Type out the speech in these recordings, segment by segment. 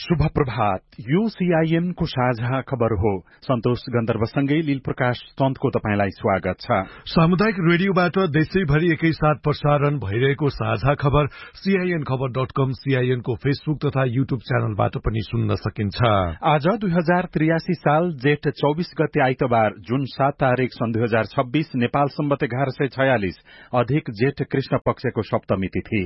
शुभ प्रभात। यो सीआईएन को साझा खबर हो। सन्तोष गन्धर्वसँगै लील प्रकाश चन्दको तपाईंलाई स्वागत छ। सामुदायिक रेडियोबाट देशैभरि एकैसाथ प्रसारण भइरहेको साझा खबर सीआईएन खबर.com, सीआईएन को फेसबुक तथा युट्युब च्यानलबाट पनि सुन्न सकिन्छ। आज 2083 साल जेठ 24 गते आइतबार जुन 7 तारिक सन् 2026 नेपाल सम्वत 1146 अधिक जेठ कृष्ण पक्षको सप्तमी तिथि।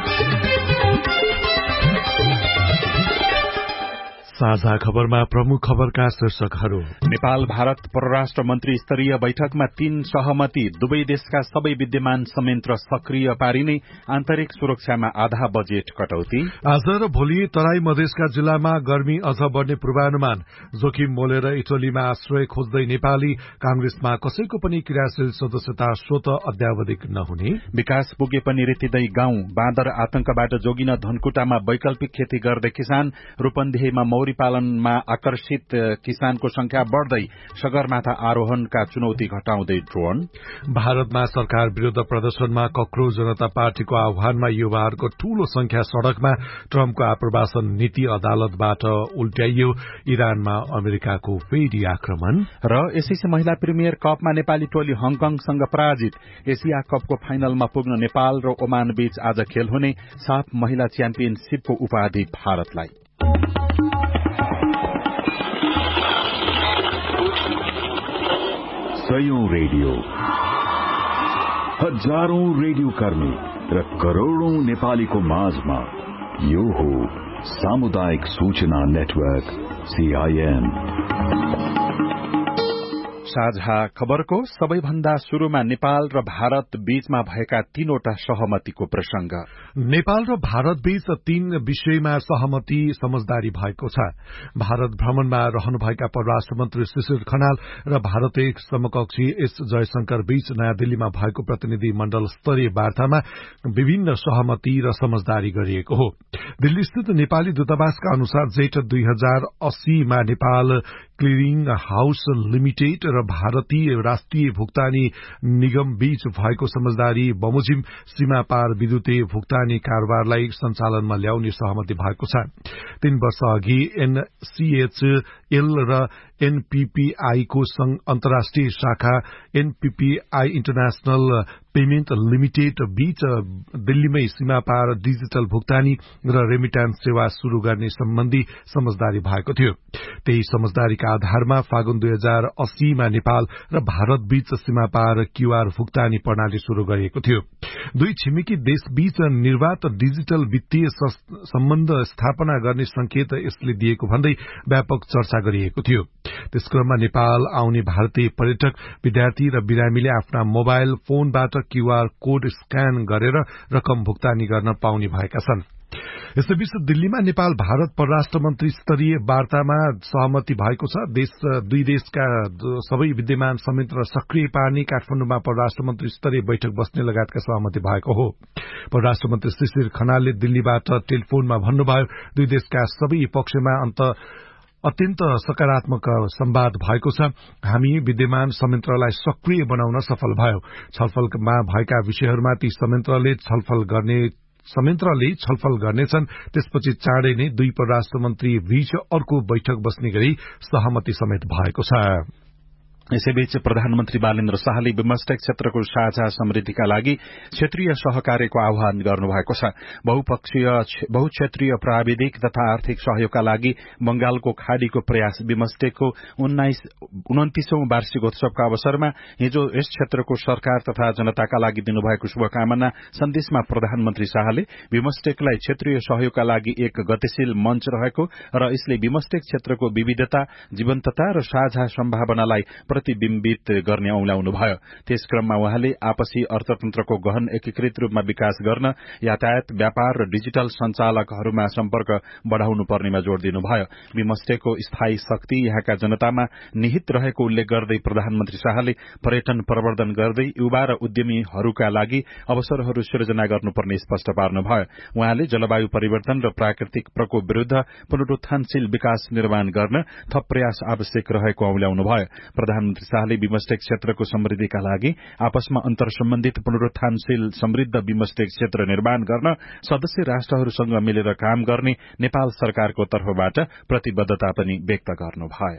साझा खबरमा प्रमुख खबरका शीर्षकहरू। नेपाल भारत परराष्ट्र मन्त्री स्तरीय बैठकमा 3 सहमति। दुवै देशका सबै विद्यमान संयन्त्र सक्रिय पारिने, आन्तरिक सुरक्षामा आधा बजेट कटौती। आज र भोलि तराई मधेसका जिल्लामा गर्मी अझ बढ्ने पूर्वानुमान। जोखिम मोलेर इटलीमा आश्रय खोज्दै नेपाली, कांग्रेसमा कसैको पनि क्रियाशील सदस्यता स्वत अद्यावधिक नहुने। विकास पुगे पनि रेतिदै गाउँ, बाँदर आतंकबाट जोगिन धनकुटामा वैकल्पिक खेती गर्दै किसान। रूपन्देहीमा मौरी पालनमा आकर्षित किसानको संख्या बढ़दै, सगरमाथा आरोहणका चुनौती घटाउँदै ड्रोन। भारतमा सरकार विरूद्ध प्रदर्शनमा कक्रो जनता पार्टीको आह्वानमा युवाहरूको ठूलो संख्या सड़कमा। ट्रम्पको आप्रवासन नीति अदालतबाट उल्ट्याइयो। इरानमा अमेरिकाको फेरि आक्रमण। र एसएसी महिला प्रिमियर कपमा नेपाली टोली हङकङसँग पराजित। एसिया कपको फाइनलमा पुग्न नेपाल र ओमान बीच आज खेल हुने। साफ महिला च्याम्पियनशीपको उपाधि भारतलाई। सयौं रेडियो, हजारौं रेडियो कर्मी र करोड़ौं नेपालीको माझमा यो हो सामुदायिक सूचना नेटवर्क सीआईएन। साझा खबरको सबैभन्दा शुरूमा नेपाल र भारत बीचमा भएका 3वटा सहमतिको प्रसंग। नेपाल र भारत बीच 3 विषयमा सहमति समझदारी भएको छ। भारत भ्रमणमा रहनुभएका परराष्ट्र मन्त्री शिशिर खनाल र भारतीय समकक्षी एस जयशंकर बीच नयाँ दिल्लीमा भएको प्रतिनिधि मण्डल स्तरीय वार्तामा विभिन्न सहमति र समझदारी गरिएको हो। दिल्ली स्थित नेपाली दूतावासका अनुसार जेठ 2080 मा नेपाल क्लियरिङ हाउस लिमिटेड र भारतीय राष्ट्रिय भुक्तानी निगम बीच भएको समझदारी बमोजिम सीमा पार विद्युतीय भुक्तानी कारोबारलाई सञ्चालनमा ल्याउने सहमति भएको छ। 3 वर्ष अघि एनसीएचएल र एनपीपीआई को अन्तर्राष्ट्रिय शाखा एनपीपीआई इन्टरनेशनल पेमेन्ट लिमिटेड बीच दिल्लीमै सीमा पार डिजिटल भुक्तानी र रेमिट्यान्स सेवा शुरू गर्ने सम्बन्धी समझदारी भएको थियो। त्यही समझदारीका आधारमा फागुन 2080 मा नेपाल र भारत बीच सीमा पार क्यूआर भुक्तानी प्रणाली शुरू गरिएको थियो। दुई छिमेकी देशबीच निर्वात डिजिटल वित्तीय सम्बन्ध स्थापना गर्ने संकेत यसले दिएको भन्दै व्यापक चर्चा गरिएको थियो। त्यसक्रममा नेपाल आउने भारतीय पर्यटक, विद्यार्थी र बिरामीले आफ्ना मोबाइल फोनबाट क्यूआर कोड स्क्यान गरेर रकम भुक्तानी गर्न पाउने भएका छन्। यसैबीच दिल्लीमा नेपाल भारत परराष्ट्र मन्त्री स्तरीय वार्तामा सहमति भएको छ। दुई देशका सबै विद्यमान संयन्त्र सक्रिय पार्ने, काठमाडौँमा परराष्ट्र मन्त्री स्तरीय बैठक बस्ने लगायतका सहमति भएको हो। परराष्ट्र मन्त्री शिशिर खनालले दिल्लीबाट टेलिफोनमा भन्नुभयो, दुई देशका सबै पक्षमा अत्यन्त सकारात्मक संवाद भएको छ। हामी विद्यमान संयन्त्रलाई सक्रिय बनाउन सफल भयो। छलफलमा भएका विषयहरूमा ती संयन्त्रले छलफल गर्नेछन्। त्यसपछि चाँडै नै दुई परराष्ट्र मन्त्री बीच अर्को बैठक बस्ने गरी सहमति समेत भएको छ। यसैबीच प्रधानमन्त्री बालेन्द्र शाहले बिमस्टेक क्षेत्रको साझा समृद्धिका लागि क्षेत्रीय सहकार्यको आह्वान गर्नुभएको छ। बहुक्षेत्रीय प्राविधिक तथा आर्थिक सहयोगका लागि बंगालको खाड़ीको प्रयास बिमस्टेकको 29औं वार्षिकोत्सवका अवसरमा हिजो यस क्षेत्रको सरकार तथा जनताका लागि दिनुभएको शुभकामना सन्देशमा प्रधानमन्त्री शाहले बिमस्टेकलाई क्षेत्रीय सहयोगका लागि एक गतिशील मञ्च रहेको र यसले बिमस्टेक क्षेत्रको विविधता, जीवन्तता र साझा सम्भावनालाई प्रतिबिम्बित गर्ने औंल्याउनुभयो। त्यसक्रममा उहाँले आपसी अर्थतन्त्रको गहन एकीकृत रूपमा विकास गर्न यातायात, व्यापार र डिजिटल संचालकहरूमा सम्पर्क बढ़ाउनु पर्नेमा जोड़ दिनुभयो। बिमस्टेकको स्थायी शक्ति यहाँका जनतामा निहित रहेको उल्लेख गर्दै प्रधानमन्त्री शाहले पर्यटन प्रवर्धन गर्दै युवा र उद्यमीहरूका लागि अवसरहरू सृजना गर्नुपर्ने स्पष्ट पार्नुभयो। उहाँले जलवायु परिवर्तन र प्राकृतिक प्रकोप विरूद्ध पुनरुत्थानशील विकास निर्माण गर्न थप प्रयास आवश्यक रहेको औंल्याउनुभयो। प्रधानमन्त्री शाहले बिमस्टेक क्षेत्रको समृद्धिका लागि आपसमा अन्तर्सम्बन्धित पुनरुत्थानशील समृद्ध बिमस्टेक क्षेत्र निर्माण गर्न सदस्य राष्ट्रहरूसँग मिलेर काम गर्ने नेपाल सरकारको तर्फबाट प्रतिबद्धता पनि व्यक्त गर्नुभयो।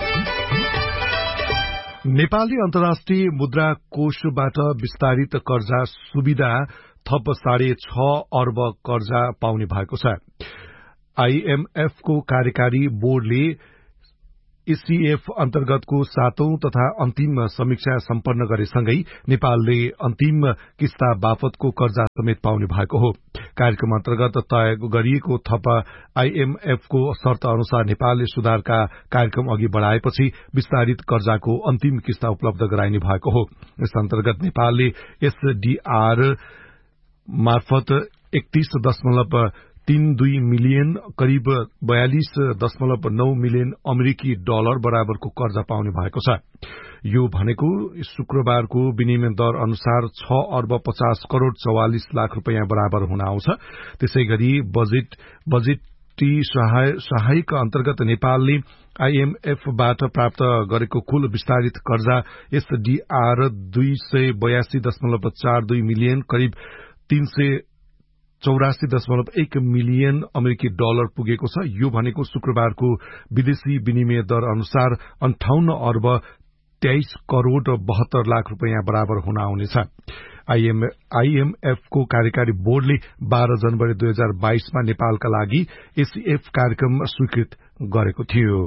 नेपालले अन्तर्राष्ट्रिय मुद्रा कोषबाट विस्तारित कर्जा सुविधा थप 6.5 अर्ब कर्जा पाउने भएको छ। आईएमएफ को कार्यकारी बोर्डले एसीएफ अन्तर्गतको 7औं तथा अन्तिम समीक्षा सम्पन्न गरेसँगै नेपालले अन्तिम किस्ता बापतको कर्जा समेत पाउने भएको हो। कार्यक्रम अन्तर्गत तय गरिएको थप आईएमएफको शर्त अनुसार नेपालले सुधारका कार्यक्रम अघि बढ़ाएपछि विस्तारित कर्जाको अन्तिम किस्ता उपलब्ध गराइने भएको हो। यस अन्तर्गत नेपालले एसडीआर मार्फत 31.32 मिलियन करिब 42.9 मिलियन अमेरिकी डलर बराबरको कर्जा पाउने भएको छ। यो भनेको शुक्रबारको विनिमय दर अनुसार 6 अर्ब 50 करोड़ 44 लाख रुपियाँ बराबर हुन आउँछ। त्यसैगरी बजेटी सहायक अन्तर्गत नेपालले आईएमएफबाट प्राप्त गरेको कुल विस्तारित कर्जा एसडीआर 282.42 मिलियन करिब 384.1 मिलियन अमेरिकी डलर पुगेको छ। यो भनेको शुक्रबारको विदेशी विनिमय दर अनुसार 58 अर्ब 23 करोड़ 72 लाख रुपियाँ बराबर हुन आउनेछ। आईएमएफ को कार्यकारी बोर्डले 12 जनवरी 2022 मा नेपालका लागि एसीएफ कार्यक्रम स्वीकृत गरेको थियो।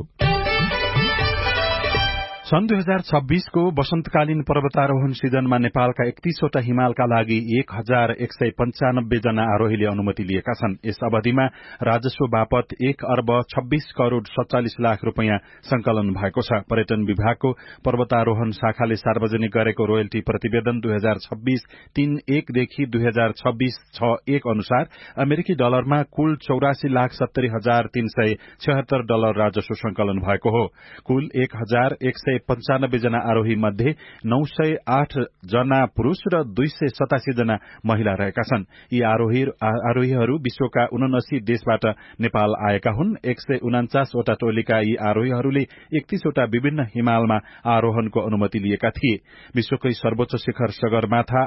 सन् 2026 को वसन्तकालीन पर्वतारोहण सिजनमा नेपालका 31 वटा हिमालका लागि 1195 जना आरोहीले अनुमति लिएका छन्। यस अवधिमा राजस्व बापत 1 अर्ब 26 करोड़ 47 लाख रुपियाँ संकलन भएको छ। पर्यटन विभागको पर्वतारोहण शाखाले सार्वजनिक गरेको रोयल्टी प्रतिवेदन 2026-31 देखि 2026-61 अनुसार अमेरिकी डलरमा कुल 84,70,376 डलर राजस्व संकलन भएको हो। कुल 1,195 जना आरोही मध्ये 908 जना पुरूष र 287 जना महिला रहेका छन्। यी आरोहीहरू विश्वका 79 देशबाट नेपाल आएका हुन्। 149 वटा टोलीका यी आरोहीहरूले 31 वटा विभिन्न हिमालमा आरोहणको अनुमति लिएका थिए। विश्वकै सर्वोच्च शिखर सगरमाथा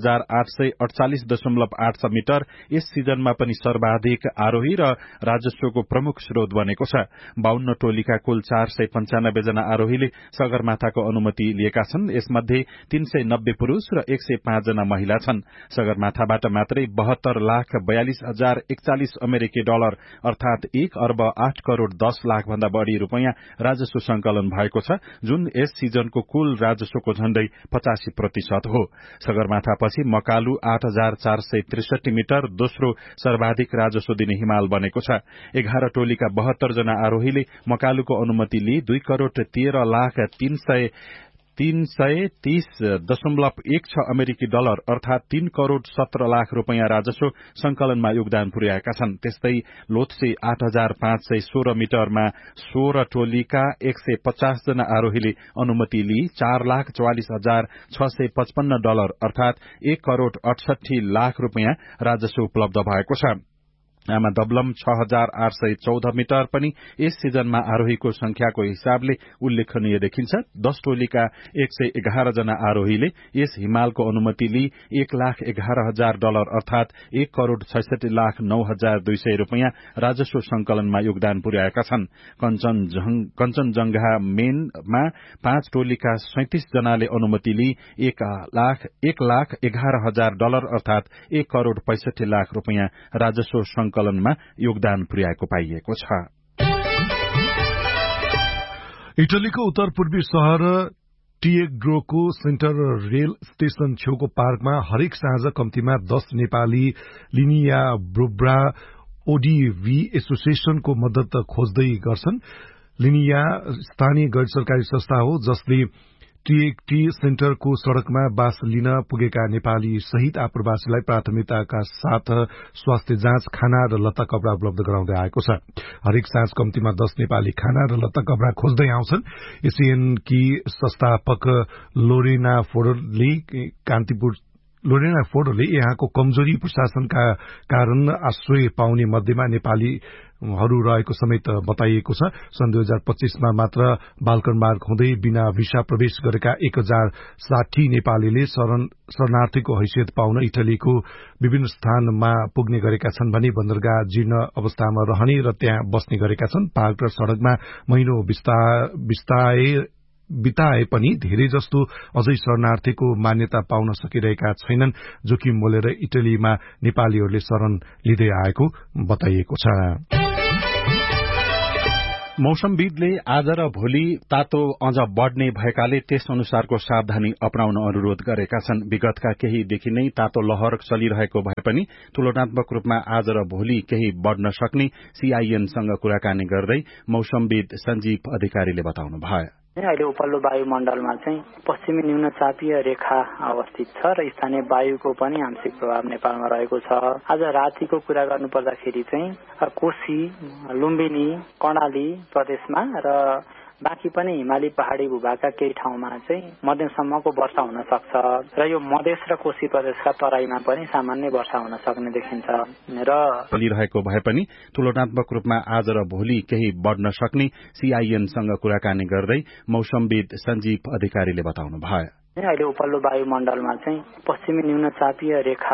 8,848.86 मिटर यस सिजनमा पनि सर्वाधिक आरोही र राजस्वको प्रमुख स्रोत बनेको छ। 52 टोलीका कुल 495 जना आरोहीले सगरमाथाको अनुमति लिएका छन्। यसमध्ये 390 पुरूष र 105 जना महिला छन्। सगरमाथाबाट मात्रै 72,42,041 अमेरिकी डलर अर्थात 1 अर्ब 8 करोड़ 10 लाख भन्दा बढ़ी रुपियाँ राजस्व संकलन भएको छ, जुन यस सिजनको कुल राजस्वको झण्डै 85% हो। सगरमाथापछि मकालु 8,463 मिटर दोस्रो सर्वाधिक राजस्व दिने हिमाल बनेको छ। 11 टोलीका 72 जना आरोहीले मकालुको अनुमति लिई 2 करोड़ 13,330.16 अमेरिकी डलर अर्थात 3 करोड़ 17 लाख रुपियाँ राजस्व संकलनमा योगदान पुर्याएका छन्। त्यस्तै लोत्से 8,516 मिटरमा 16 टोलीका 150 जना आरोहीले अनुमति लिई 4,44,655 डलर अर्थात 1 करोड़ 68 लाख रुपियाँ राजस्व उपलब्ध भएको छ। आमा दबलम 6,814 मिटर पनि यस सिजनमा आरोहीको संख्याको हिसाबले उल्लेखनीय देखिन्छ। 10 टोलीका 111 जना आरोहीले यस हिमालको अनुमति लिई 1,11,000 डलर अर्थात 1 करोड़ 66,09,200 रुपियाँ राजस्व संकलनमा योगदान पुर्याएका छन्। कञ्चनजंघा मेनमा 5 टोलीका 37 जनाले अनुमति लिई 1,11,000 डलर अर्थात 1 करोड़ 65 लाख रुपियाँ राजस्व संकलनमा योगदान पुर्याएको पाइएको छ। इटलीको उत्तर पूर्वी शहर टिएग्रोको सेन्टर रेल स्टेशन छेउको पार्कमा हरेक साँझ कम्तीमा 10 नेपाली लिनिया ब्रोब्रा ओडीभी एसोसिएशनको मद्दत खोज्दै गर्छन्। लिनिया स्थानीय गैर सरकारी संस्था हो जसले टीएटी सेन्टरको सड़कमा बास लिन पुगेका नेपाली सहित आप्रवासीलाई प्राथमिकताका साथ स्वास्थ्य जाँच, खाना र लत्ता कपड़ा उपलब्ध गराउँदै आएको छ। हरेक साँझ कम्तीमा 10 नेपाली खाना र लत्ता कपड़ा खोज्दै आउँछन्। एसएनकी संस्थापक लोरेना फोरले कान्तिपुर लोरेना फोर्डोले यहाँको कमजोरी प्रशासनका कारण आश्रय पाउने मध्येमा नेपालीहरू रहेको समेत बताइएको छ। सन् 2025मा मात्र बाल्कन मार्ग हुँदै बिना भिसा प्रवेश गरेका 1060 नेपालीले शरणार्थीको हैसियत पाउन इटलीको विभिन्न स्थानमा पुग्ने गरेका छन् भने बन्दरगाह जीर्ण अवस्थामा रहने र त्यहाँ बस्ने गरेका छन्। पार्क र सड़कमा महिनौ बिताए पनि धेरै जस्तो अझै शरणार्थीको मान्यता पाउन सकिरहेका छैनन्। जोखिम मोलेर इटलीमा नेपालीहरूले शरण लिँदै आएको बताइएको छ। मौसमविदले आज र भोलि तातो अझ बढ़ने भएकाले त्यस अनुसारको सावधानी अपनाउन अनुरोध गरेका छन्। विगतका केहीदेखि नै तातो लहर चलिरहेको भए पनि तुलनात्मक रूपमा आज र भोलि केही बढ़न सक्ने सीआईएनसँग कुराकानी गर्दै मौसमविद सञ्जीव अधिकारीले बताउनु भयो। अहिले उपल्लो वायुमण्डलमा चाहिँ पश्चिमी न्यूनचापीय रेखा अवस्थित छ र स्थानीय वायुको पनि आंशिक प्रभाव नेपालमा रहेको छ। आज रातिको कुरा गर्नुपर्दाखेरि चाहिँ कोशी, लुम्बिनी, कर्णाली प्रदेशमा र बाँकी पनि हिमाली पहाड़ी भूभागका केही ठाउँमा चाहिँ मध्यमसम्मको वर्षा हुन सक्छ र यो मधेस र कोशी प्रदेशका तराईमा पनि सामान्य वर्षा हुन सक्ने देखिन्छ र चलिरहेको भए पनि तुलनात्मक रूपमा आज र भोलि केही बढ़न सक्ने सीआईएनसँग कुराकानी गर्दै मौसमविद सञ्जीव अधिकारीले बताउनु भयो। अहिले उपल्लो वायुमण्डलमा चाहिँ पश्चिमी न्यूनचापीय रेखा